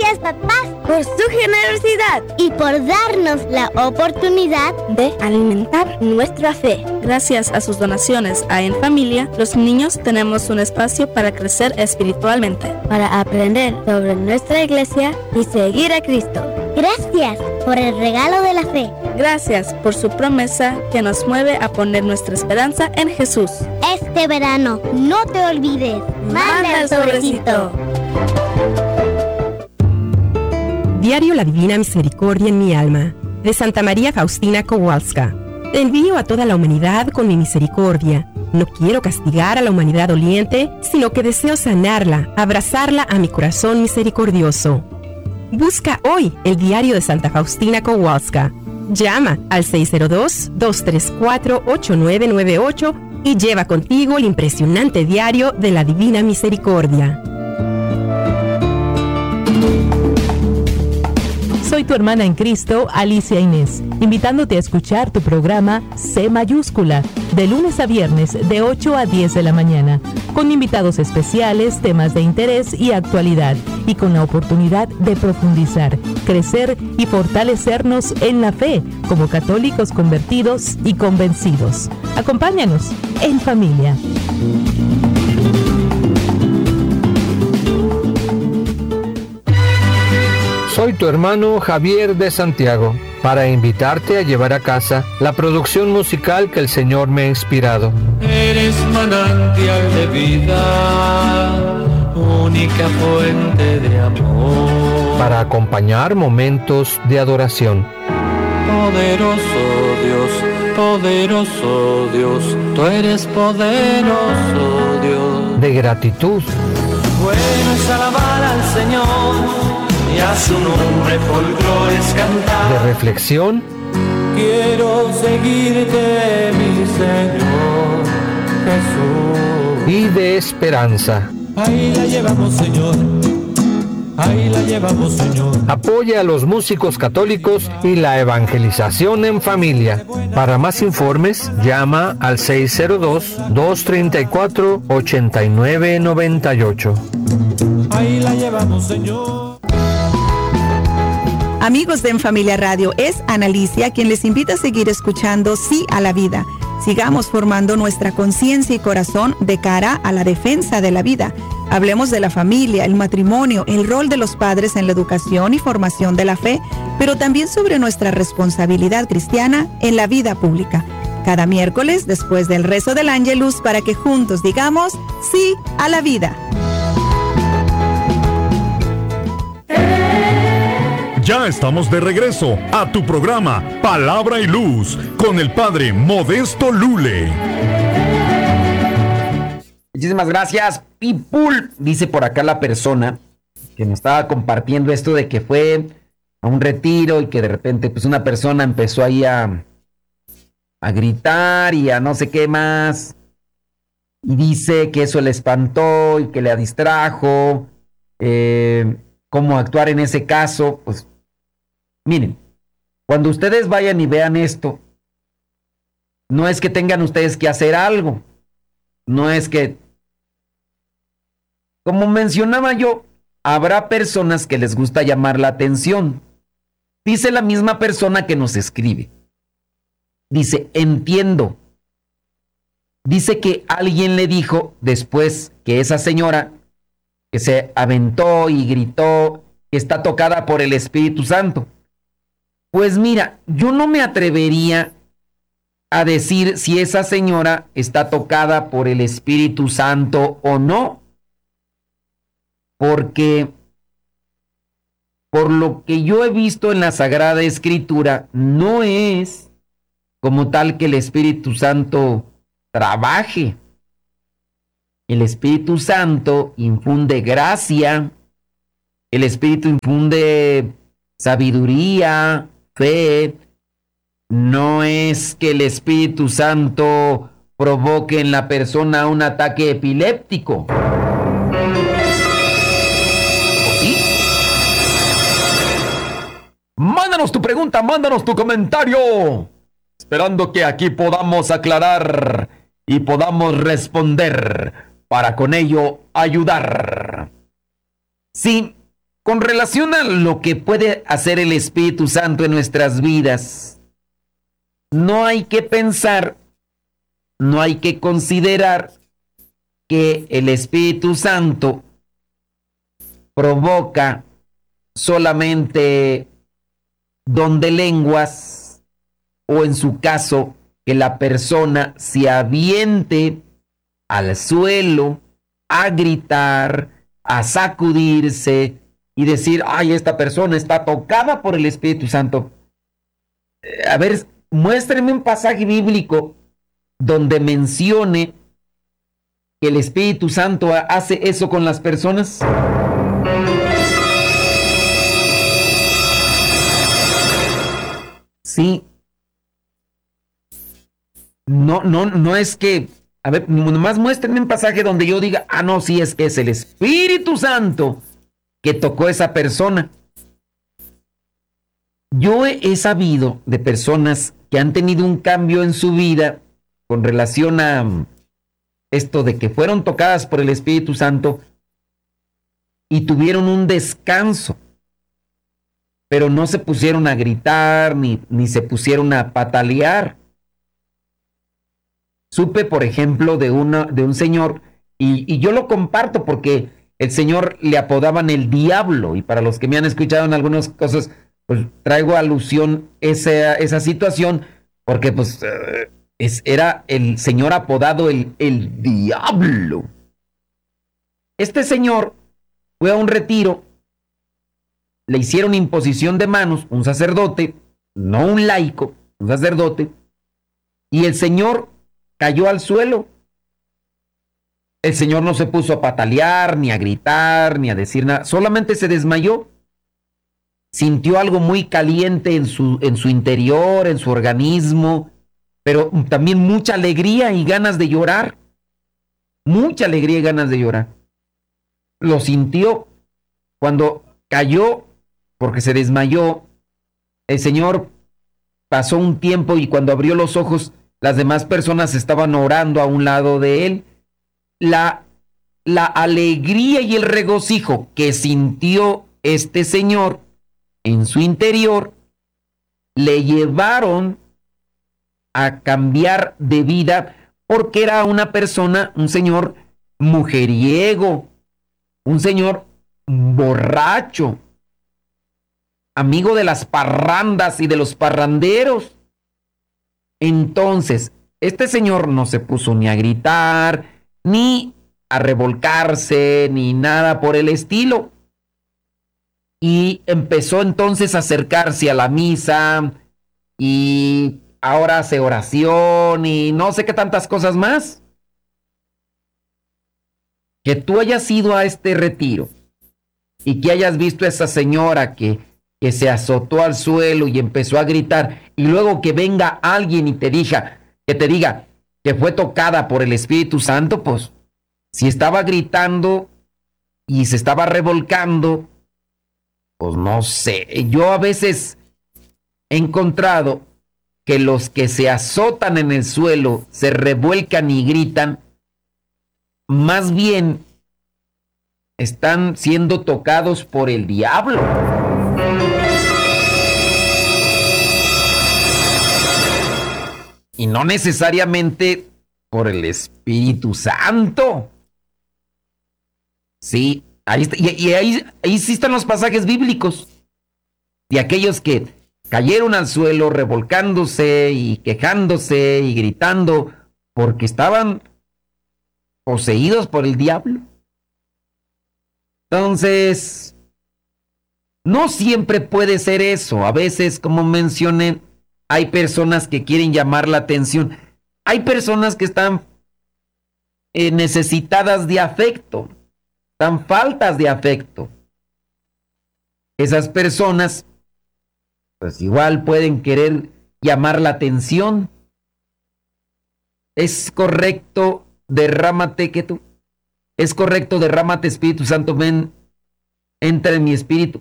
Gracias, papás, por su generosidad y por darnos la oportunidad de alimentar nuestra fe. Gracias a sus donaciones a En Familia, los niños tenemos un espacio para crecer espiritualmente, para aprender sobre nuestra iglesia y seguir a Cristo. Gracias por el regalo de la fe. Gracias por su promesa que nos mueve a poner nuestra esperanza en Jesús. Este verano, no te olvides. Manda el sobrecito. Diario La Divina Misericordia en mi alma, de Santa María Faustina Kowalska. Te envío a toda la humanidad con mi misericordia. No quiero castigar a la humanidad doliente, sino que deseo sanarla, abrazarla a mi corazón misericordioso. Busca hoy el diario de Santa Faustina Kowalska. Llama al 602-234-8998 y lleva contigo el impresionante diario de la Divina Misericordia. Soy tu hermana en Cristo, Alicia Inés, invitándote a escuchar tu programa C Mayúscula, de lunes a viernes de 8 a 10 de la mañana, con invitados especiales, temas de interés y actualidad, y con la oportunidad de profundizar, crecer y fortalecernos en la fe, como católicos convertidos y convencidos. Acompáñanos en familia. Soy tu hermano Javier de Santiago, para invitarte a llevar a casa la producción musical que el Señor me ha inspirado. Eres manantial de vida, única fuente de amor. Para acompañar momentos de adoración. Poderoso Dios, tú eres poderoso Dios. De gratitud. Bueno es alabar al Señor y a su nombre folclores cantar. De reflexión. Quiero seguirte, mi Señor Jesús. Y de esperanza. Ahí la llevamos, Señor. Ahí la llevamos, Señor. Apoya a los músicos católicos y la evangelización en familia. Para más informes, llama al 602-234-8998. Ahí la llevamos, Señor. Amigos de En Familia Radio, es Analicia quien les invita a seguir escuchando Sí a la Vida. Sigamos formando nuestra conciencia y corazón de cara a la defensa de la vida. Hablemos de la familia, el matrimonio, el rol de los padres en la educación y formación de la fe, pero también sobre nuestra responsabilidad cristiana en la vida pública. Cada miércoles, después del rezo del Ángelus, para que juntos digamos sí a la vida. Ya estamos de regreso a tu programa Palabra y Luz con el Padre Modesto Lule. Muchísimas gracias, People. Dice por acá la persona que nos estaba compartiendo esto de que fue a un retiro y que de repente pues una persona empezó ahí a gritar y a no sé qué más. Y dice que eso le espantó y que le distrajo. ¿Cómo actuar en ese caso? Pues miren, cuando ustedes vayan y vean esto, no es que tengan ustedes que hacer algo. No es que, como mencionaba yo, habrá personas que les gusta llamar la atención. Dice la misma persona que nos escribe. Dice, entiendo. Dice que alguien le dijo después que esa señora que se aventó y gritó que está tocada por el Espíritu Santo. Pues mira, yo no me atrevería a decir si esa señora está tocada por el Espíritu Santo o no. Porque por lo que yo he visto en la Sagrada Escritura, no es como tal que el Espíritu Santo trabaje. El Espíritu Santo infunde gracia, el Espíritu infunde sabiduría, fe. No es que el Espíritu Santo provoque en la persona un ataque epiléptico. ¿O sí? Mándanos tu pregunta, mándanos tu comentario. Esperando que aquí podamos aclarar y podamos responder para con ello ayudar. Sí, con relación a lo que puede hacer el Espíritu Santo en nuestras vidas, no hay que pensar, no hay que considerar que el Espíritu Santo provoca solamente don de lenguas, o en su caso, que la persona se aviente al suelo a gritar, a sacudirse y decir, ay, esta persona está tocada por el Espíritu Santo. A ver, muéstrenme un pasaje bíblico donde mencione que el Espíritu Santo hace eso con las personas. Sí. No es que, a ver, nomás muéstrenme un pasaje donde yo diga, ah, no, sí, es que es el Espíritu Santo que tocó a esa persona. Yo he sabido de personas que han tenido un cambio en su vida con relación a esto de que fueron tocadas por el Espíritu Santo y tuvieron un descanso, pero no se pusieron a gritar ni se pusieron a patalear. Supe, por ejemplo, de un señor, y yo lo comparto porque el señor le apodaban el diablo, y para los que me han escuchado en algunas cosas, pues traigo alusión esa situación, porque pues era el señor apodado el diablo. Este señor fue a un retiro, le hicieron imposición de manos, un sacerdote, no un laico, un sacerdote, y el señor cayó al suelo. El señor no se puso a patalear, ni a gritar, ni a decir nada, solamente se desmayó. Sintió algo muy caliente en su interior, en su organismo, pero también mucha alegría y ganas de llorar. Mucha alegría y ganas de llorar. Lo sintió cuando cayó, porque se desmayó. El señor pasó un tiempo y cuando abrió los ojos, las demás personas estaban orando a un lado de él. La alegría y el regocijo que sintió este señor en su interior le llevaron a cambiar de vida, porque era una persona, un señor mujeriego, un señor borracho, amigo de las parrandas y de los parranderos. Entonces, este señor no se puso ni a gritar, ni a revolcarse, ni nada por el estilo. Y empezó entonces a acercarse a la misa, y ahora hace oración, y no sé qué tantas cosas más. Que tú hayas ido a este retiro, y que hayas visto a esa señora que se azotó al suelo y empezó a gritar, y luego que venga alguien y te diga que fue tocada por el Espíritu Santo, pues si estaba gritando y se estaba revolcando, pues no sé. Yo a veces he encontrado que los que se azotan en el suelo, se revuelcan y gritan, más bien están siendo tocados por el diablo. Y no necesariamente por el Espíritu Santo. Sí, ahí está, y ahí sí están los pasajes bíblicos de aquellos que cayeron al suelo revolcándose y quejándose y gritando porque estaban poseídos por el diablo. Entonces, no siempre puede ser eso. A veces, como mencioné, hay personas que quieren llamar la atención. Hay personas que están necesitadas de afecto, están faltas de afecto. Esas personas, pues igual pueden querer llamar la atención. Es correcto, derrámate que tú. Es correcto, derrámate, Espíritu Santo, ven, entra en mi espíritu.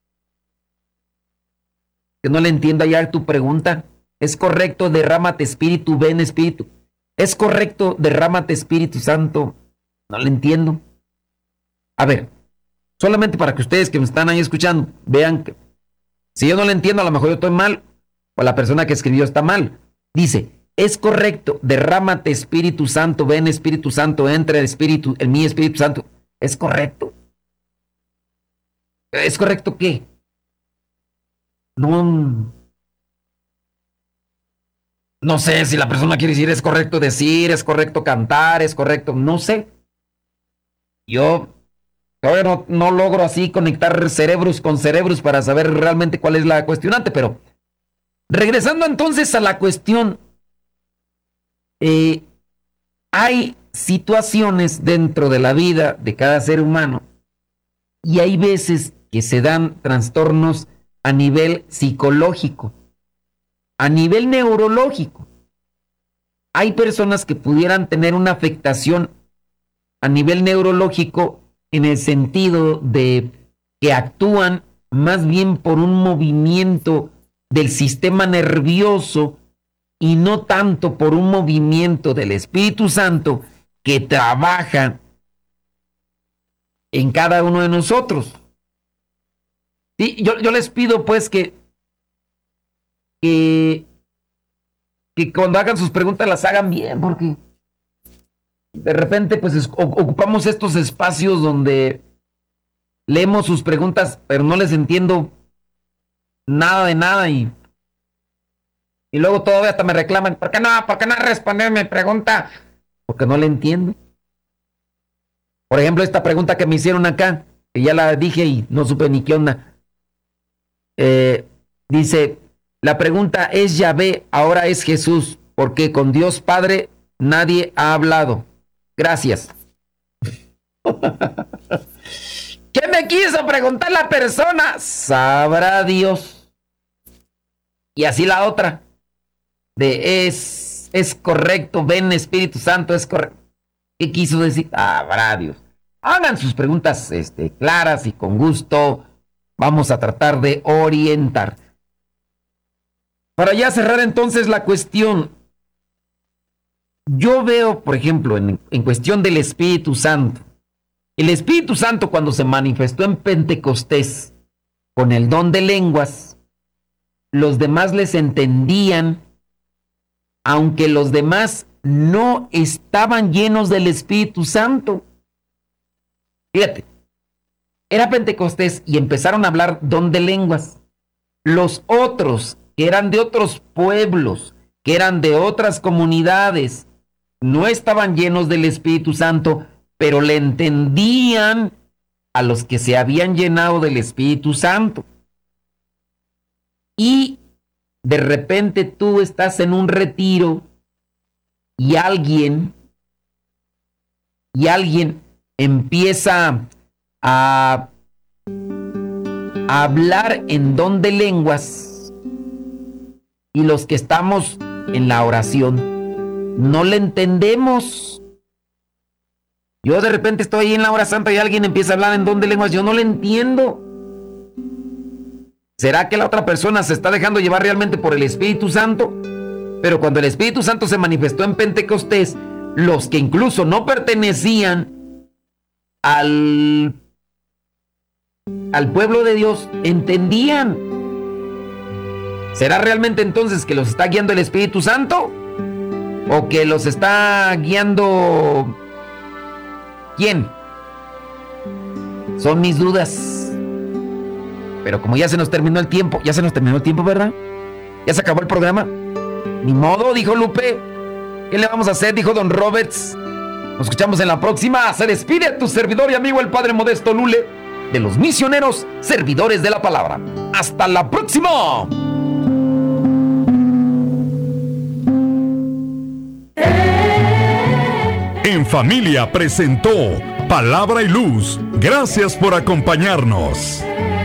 Que no le entiendo ya tu pregunta. Es correcto, derrámate, Espíritu, ven, Espíritu. Es correcto, derrámate, Espíritu Santo. No le entiendo. A ver, Solamente para que ustedes que me están ahí escuchando vean que si yo no le entiendo, a lo mejor yo estoy mal o la persona que escribió está mal. Dice, es correcto, derrámate Espíritu Santo, ven Espíritu Santo, entra el Espíritu, en mí Espíritu Santo. ¿Es correcto? ¿Es correcto qué? No sé si la persona quiere decir es correcto decir, es correcto cantar, es correcto, no sé. Yo todavía no logro así conectar cerebros con cerebros para saber realmente cuál es la cuestionante, pero regresando entonces a la cuestión, hay situaciones dentro de la vida de cada ser humano y hay veces que se dan trastornos a nivel psicológico, a nivel neurológico. Hay personas que pudieran tener una afectación a nivel neurológico en el sentido de que actúan más bien por un movimiento del sistema nervioso y no tanto por un movimiento del Espíritu Santo que trabaja en cada uno de nosotros. Sí, yo les pido pues que cuando hagan sus preguntas las hagan bien, porque de repente pues ocupamos estos espacios donde leemos sus preguntas, pero no les entiendo nada de nada y luego todavía hasta me reclaman, ¿por qué no respondió mi pregunta? Porque no le entiendo. Por ejemplo, esta pregunta que me hicieron acá, que ya la dije y no supe ni qué onda. Dice, la pregunta es Yahvé, ahora es Jesús, porque con Dios Padre nadie ha hablado. Gracias. ¿Qué me quiso preguntar la persona? Sabrá Dios. Y así la otra. De es correcto, ven Espíritu Santo, es correcto. ¿Qué quiso decir? Sabrá Dios. Hagan sus preguntas claras y con gusto. Vamos a tratar de orientar. Para ya cerrar entonces la cuestión. Yo veo, por ejemplo, en cuestión del Espíritu Santo. El Espíritu Santo cuando se manifestó en Pentecostés con el don de lenguas, los demás les entendían, aunque los demás no estaban llenos del Espíritu Santo. Fíjate, era Pentecostés y empezaron a hablar don de lenguas. Los otros, que eran de otros pueblos, que eran de otras comunidades, no estaban llenos del Espíritu Santo, pero le entendían a los que se habían llenado del Espíritu Santo. Y de repente tú estás en un retiro y alguien empieza a hablar en don de lenguas y los que estamos en la oración no le entendemos. Yo de repente estoy ahí en la hora santa y alguien empieza a hablar en don de lenguas, yo no le entiendo. ¿Será que la otra persona se está dejando llevar realmente por el Espíritu Santo? Pero cuando el Espíritu Santo se manifestó en Pentecostés, los que incluso no pertenecían al pueblo de Dios entendían. ¿Será realmente entonces que los está guiando el Espíritu Santo? ¿O que los está guiando quién? Son mis dudas. Pero como ya se nos terminó el tiempo, ¿verdad? Ya se acabó el programa. Ni modo, dijo Lupe. ¿Qué le vamos a hacer? Dijo Don Roberts. Nos escuchamos en la próxima. Se despide tu servidor y amigo el Padre Modesto Lule, de los misioneros servidores de la palabra. ¡Hasta la próxima! En Familia presentó Palabra y Luz. Gracias por acompañarnos.